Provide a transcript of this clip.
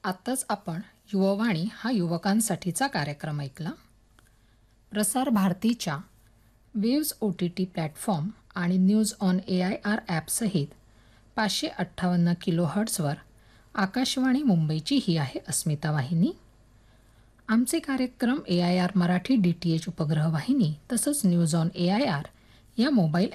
आत्ताच आपण युववाणी हा युवकांसाठीचा कार्यक्रम ऐकला. प्रसार भारतीच्या वेव्ज OTT प्लॅटफॉर्म आणि न्यूज ऑन AIR ॲपसहित 558 किलोहर्ट्झवर आकाशवाणी मुंबईची ही आहे अस्मिता वाहिनी. आमचे कार्यक्रम AIR मराठी DTH उपग्रह वाहिनी तसंच न्यूज ऑन AIR या मोबाईल